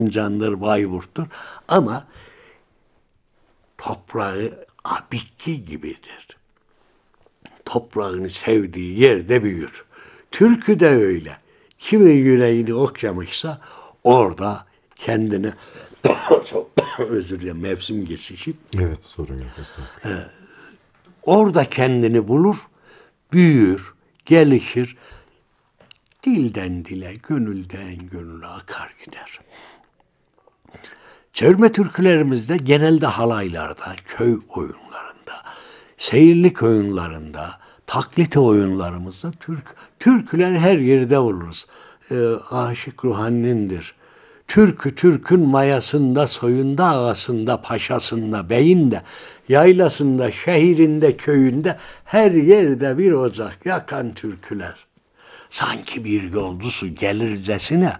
Erzincan'dır, Bayburt'tur. Ama toprağı bitki gibidir. Toprağını sevdiği yerde büyür. Türkü de öyle. Kimin yüreğini okşamışsa orada kendini çok özür dilerim, mevsim geçişi. Evet, sorun yok. Estağfurullah. Orada kendini bulur, büyür, gelişir. Dilden dile, gönülden gönüle akar gider. Çevirme türkülerimizde genelde halaylarda, köy oyunlarında, seyirlik oyunlarında, taklit oyunlarımızda türküler her yerde oluruz. Aşık Ruhani'nindir. Türkü Türk'ün mayasında, soyunda, ağasında, paşasında, beyinde, yaylasında, şehrinde, köyünde her yerde bir ocak yakan türküler. Sanki bir yolcusu gelircesine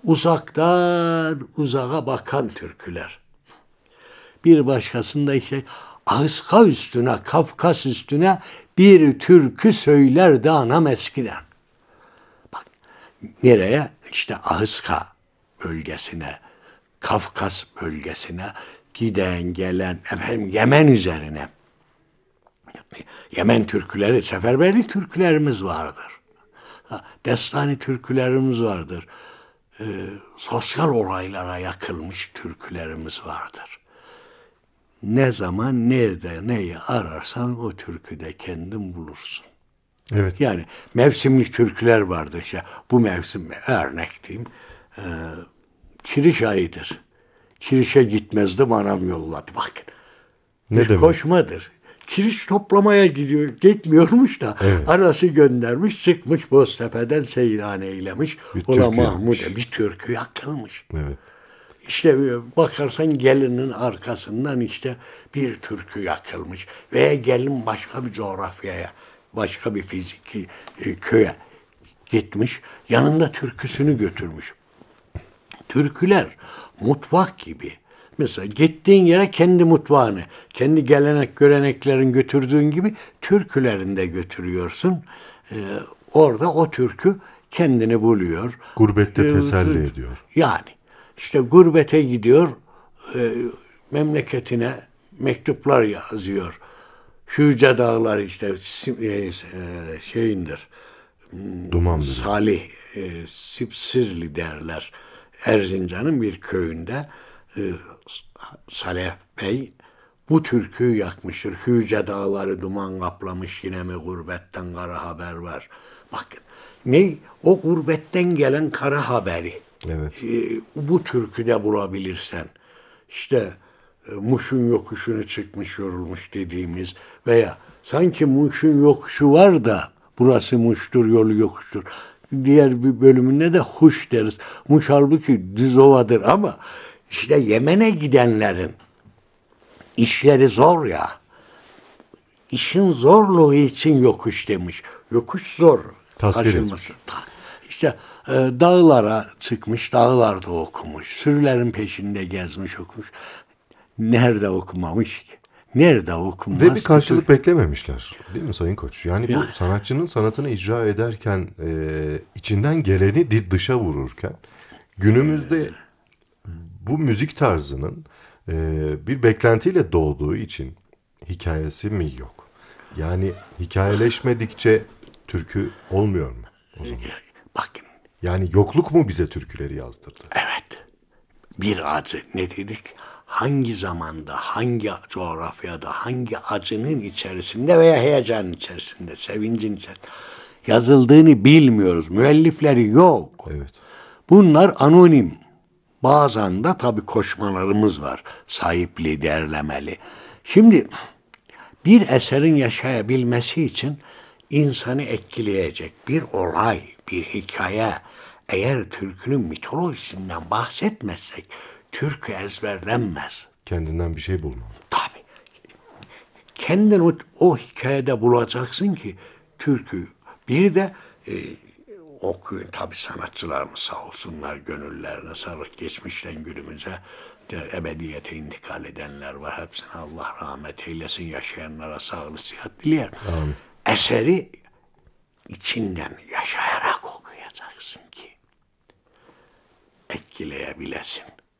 uzaktan uzağa bakan türküler. Bir başkasında işte Ağızka üstüne, Kafkas üstüne bir türkü söylerdi anam eskiden. Bak nereye? İşte Ağızka bölgesine, Kafkas bölgesine giden gelen efendim Yemen üzerine. Yemen türküleri, seferberlik türkülerimiz vardır. Destani türkülerimiz vardır. Sosyal olaylara yakılmış türkülerimiz vardır. Ne zaman, nerede, neyi ararsan o türküde kendin bulursun. Evet. Yani mevsimlik türküler vardır. İşte bu mevsim örnek diyeyim. Kiriş ayıdır. Kirişe gitmezdim anam yolladı. Bakın. Ne Bir demek? koşmadır. Kiriş toplamaya gidiyor, gitmiyormuş da Evet. arası göndermiş, çıkmış Boztepe'den seyran eylemiş. Bir Ola türkü Mahmud'a yapmış. bir türkü yakılmış. Evet. İşte bakarsan gelinin arkasından işte bir türkü yakılmış. Veya gelin başka bir coğrafyaya, başka bir fiziki köye gitmiş. Yanında türküsünü götürmüş. Türküler mutfak gibi. Mesela gittiğin yere kendi mutfağını, kendi gelenek göreneklerin götürdüğün gibi türkülerini de götürüyorsun. Orada o türkü kendini buluyor. Gurbette teselli ediyor. Yani işte gurbete gidiyor, memleketine mektuplar yazıyor. Şu yüce dağlar işte şeyindir. Duman bile. Salih Sipsirli derler. Erzincan'ın bir köyünde Salih Bey bu türküyü yakmıştır. Yüce dağları duman kaplamış yine mi gurbetten kara haber var. Bakın ne o gurbetten gelen kara haberi Evet. bu türküde bulabilirsen işte Muş'un yokuşunu çıkmış yorulmuş dediğimiz veya sanki Muş'un yokuşu var da burası Muş'tur yolu yokuştur. Diğer bir bölümünde de Huş deriz. Muş halbuki düz ovadır ama işte Yemen'e gidenlerin işleri zor ya. İşin zorluğu için yokuş demiş. Yokuş zor. Tasvir Aşılması. İşte dağlara çıkmış, dağlarda okumuş. Sürülerin peşinde gezmiş, okumuş. Nerede okumamış ki? Nerede okumaz? Ve bir karşılık beklememişler. Değil mi Sayın Koç? Yani bu Yani. sanatçının sanatını icra ederken içinden geleni dışa vururken günümüzde bu müzik tarzının bir beklentiyle doğduğu için hikayesi mi yok? Yani hikayeleşmedikçe türkü olmuyor mu o zaman? Bakın, Yani yokluk mu bize türküleri yazdırdı? evet. Bir acı ne dedik? Hangi zamanda, hangi coğrafyada, hangi acının içerisinde veya heyecanın içerisinde, sevincin içerisinde yazıldığını bilmiyoruz. Müellifleri yok. Evet. Bunlar anonim. Bazen de tabii koşmalarımız var. Sahipli, derlemeli. Şimdi bir eserin yaşayabilmesi için insanı etkileyecek bir olay, bir hikaye, eğer türkünün mitolojisinden bahsetmezsek türkü ezberlenmez. Kendinden bir şey bulmalı. Tabii. Kendin o hikayede bulacaksın ki türkü. Bir de okuyun tabii sanatçılarımız sağ olsunlar gönüllerine sağlık geçmişten günümüze de ebediyete intikal edenler var. Hepsine Allah rahmet eylesin. Yaşayanlara sağlık sıhhat dileyen. Amin. Eseri içinden yaşayarak okuyacaksın ki etkileyebilesin.